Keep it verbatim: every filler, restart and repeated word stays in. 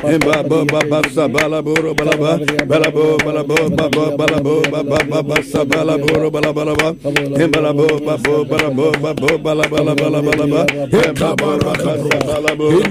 Imbabo baba sabala buru balaba balabo balabo baba balabo baba baba sabala buru balaba Imbalabo babo balabo babo balaba balaba balaba Imbabo baba sabala buru